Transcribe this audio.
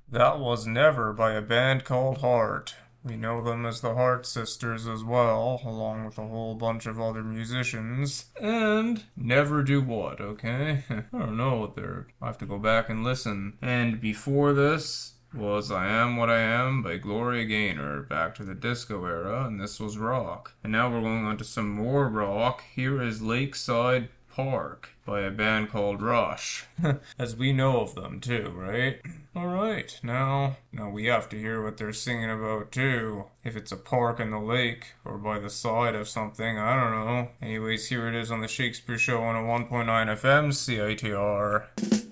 That Was Never by a band called Heart. We know them as the Heart Sisters as well, along with a whole bunch of other musicians. And Never Do What, okay? I don't know what they're. I have to go back and listen. And before this was I Am What I Am by Gloria Gaynor, back to the disco era, and this was rock. And now we're going on to some more rock. Here is Lakeside Park by a band called Rush. As we know of them too, right? Alright, now we have to hear what they're singing about too. If it's a park in the lake, or by the side of something, I don't know. Anyways, here it is on the Shakespeare Show on a 1.9 FM CITR.